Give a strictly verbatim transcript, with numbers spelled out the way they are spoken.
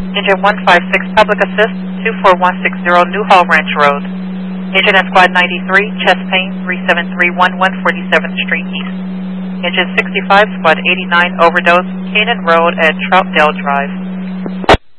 Engine one five six, Public Assist, two four one six zero, Newhall Ranch Road. Engine at Squad ninety-three, Chest Pain, three seven three one, one forty-seventh Street East. Engine sixty-five, Squad eighty-nine, Overdose, Canaan Road at Troutdale Drive.